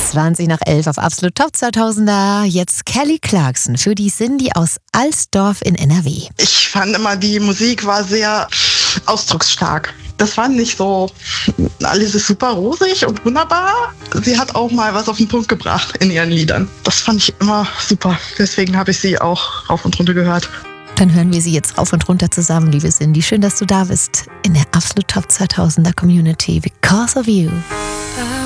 20 nach 11 auf Absolut Top 2000er. Jetzt Kelly Clarkson für die Cindy aus Alsdorf in NRW. Ich fand immer, die Musik war sehr ausdrucksstark. Das war nicht so, alles ist super rosig und wunderbar. Sie hat auch mal was auf den Punkt gebracht in ihren Liedern. Das fand ich immer super. Deswegen habe ich sie auch rauf und runter gehört. Dann hören wir sie jetzt rauf und runter zusammen, liebe Cindy. Schön, dass du da bist in der Absolut Top 2000er Community. Because of You.